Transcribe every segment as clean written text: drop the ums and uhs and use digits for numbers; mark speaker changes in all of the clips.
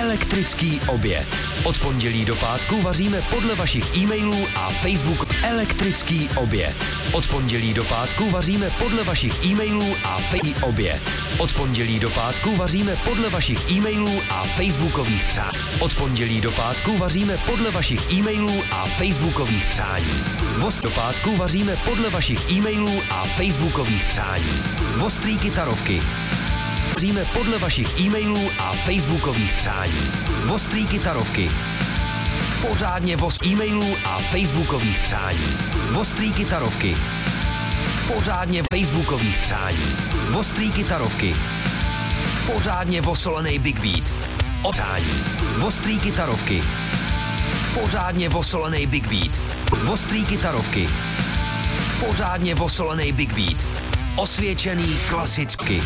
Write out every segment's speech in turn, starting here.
Speaker 1: Elektrický oběd. Od pondělí do pátku vaříme podle vašich e-mailů a Facebook. Elektrický oběd. Od pondělí do pátku vaříme podle vašich e-mailů a oběd. Od pondělí do pátku vaříme podle vašich e-mailů a facebookových přání. Od pondělí do pátku vaříme podle vašich e-mailů a facebookových přání. Do pátku vaříme podle vašich e-mailů a facebookových přání. Ostrý kytarovky. Vaříme podle vašich e-mailů a facebookových přání. Ostrý kytarovky. Pořádně e-mailů a facebookových přání. Ostrý kytarovky. Pořádně facebookových přání. Ostrý kytarovky. Pořádně osolený Big Beat. Přání. Ostrý kytarovky. Pořádně osolený Big Beat. Ostrý kytarovky. Pořádně osolený Big Beat. Osvědčený klasicky.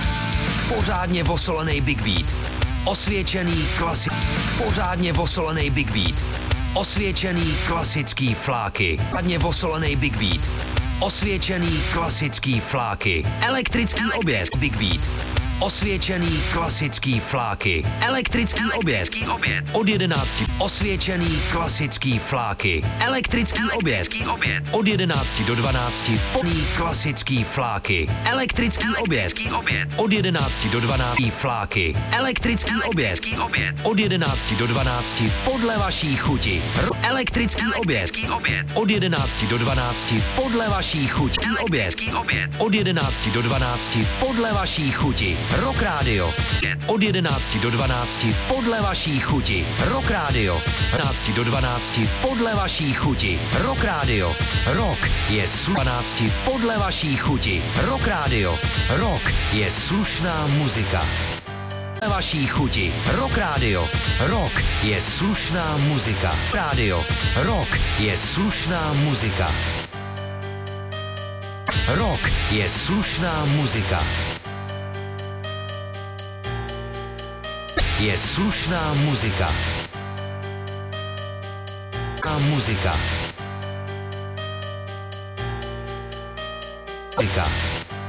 Speaker 1: Pořádně osolený Big Beat. Osvědčený pořádně osolený Big Beat. Osvědčený klasický fláky. Pořádně osolený Big Beat. Osvědčený klasický fláky. Elektrický oběd Big Beat. Osvědčený klasický fláky. Elektrický oběd. Od 11. Osvědčený klasický fláky. Elektrický oběd. Od 11 do 12. Klasický fláky. Elektrický oběd. Od 11 do 12. Fláky. Elektrický oběd. Od 11 do 12. Podle vaší chuti. Elektrický oběd. Od 11 do 12. Podle vaší chuti. Oběd. Od 11 do 12. Podle vaší chuti. Rock Radio. Od 11 do 12 podle vaší chuti. Rock Radio. 11 do 12 podle vaší chuti. Rock Radio. Rock je 12 podle vaší chuti. Rock Radio. Rock je slušná muzika. Podle vaší chuti. Rock Radio. Rock je slušná muzika. Radio. Rock je slušná muzika. Rock je slušná muzika. Je slušná muzika. Muzika.